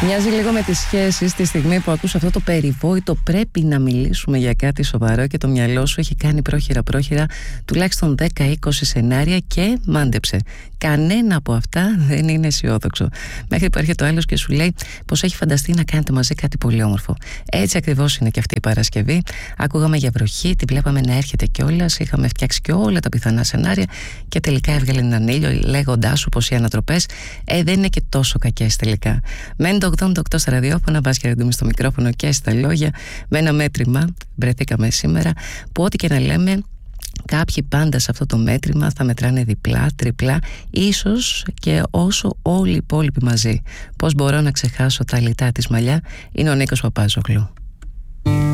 Μοιάζει λίγο με τις σχέσεις τη στιγμή που ακούς αυτό το περιβόητο πρέπει να μιλήσουμε για κάτι σοβαρό και το μυαλό σου έχει κάνει πρόχειρα τουλάχιστον 10-20 σενάρια και μάντεψε. Κανένα από αυτά δεν είναι αισιόδοξο. Μέχρι που έρχεται ο άλλος και σου λέει πως έχει φανταστεί να κάνετε μαζί κάτι πολύ όμορφο. Έτσι ακριβώς είναι και αυτή η Παρασκευή. Ακούγαμε για βροχή, τη βλέπαμε να έρχεται κιόλας. Είχαμε φτιάξει και όλα τα πιθανά σενάρια και τελικά έβγαλε έναν ήλιο λέγοντάς σου πως οι ανατροπές δεν είναι και τόσο κακές τελικά. Μένει το 88 στα ραδιόφωνα, Βάσια Ρεντούμη στο μικρόφωνο και στα λόγια, με ένα μέτρημα βρεθήκαμε σήμερα που ό,τι και να λέμε, κάποιοι πάντα σε αυτό το μέτρημα θα μετράνε διπλά, τριπλά, ίσως και όσο όλοι οι υπόλοιποι μαζί. Πώς μπορώ να ξεχάσω τα λιτά της μαλλιά, είναι ο Νίκος Παπάζογλου.